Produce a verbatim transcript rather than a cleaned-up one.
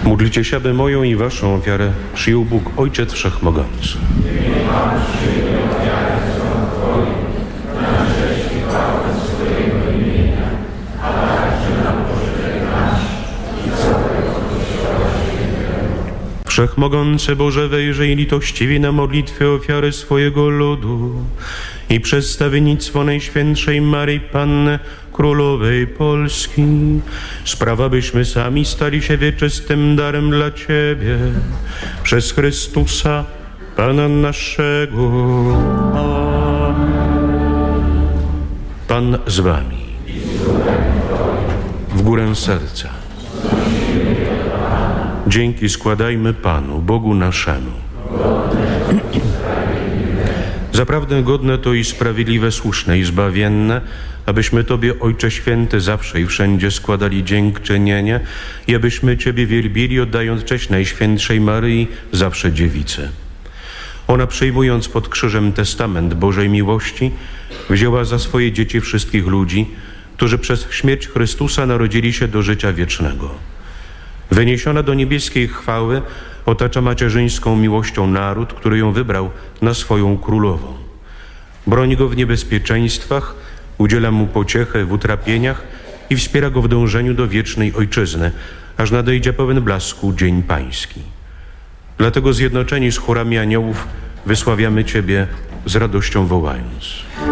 Módlcie się, aby moją i waszą ofiarę przyjął Bóg Ojciec Wszechmogący. Wszechmogący Boże, wejrzyj litościwie na modlitwę ofiary swojego ludu i przez stawiennictwo Najświętszej Maryi Panny, Królowej Polski, sprawa, byśmy sami stali się wieczystym darem dla Ciebie, przez Chrystusa, Pana naszego. Amen. Pan z wami. W górę serca. Dzięki składajmy Panu, Bogu naszemu. Zaprawdę godne to i sprawiedliwe, słuszne i zbawienne, abyśmy Tobie, Ojcze Święty, zawsze i wszędzie składali dziękczynienie i abyśmy Ciebie wielbili, oddając cześć Najświętszej Maryi, zawsze Dziewicy. Ona, przyjmując pod krzyżem testament Bożej miłości, wzięła za swoje dzieci wszystkich ludzi, którzy przez śmierć Chrystusa narodzili się do życia wiecznego. Wyniesiona do niebieskiej chwały, otacza macierzyńską miłością naród, który ją wybrał na swoją królową. Broni go w niebezpieczeństwach, udziela mu pociechę w utrapieniach i wspiera go w dążeniu do wiecznej ojczyzny, aż nadejdzie pełen blasku Dzień Pański. Dlatego zjednoczeni z chórami aniołów wysławiamy Ciebie z radością wołając.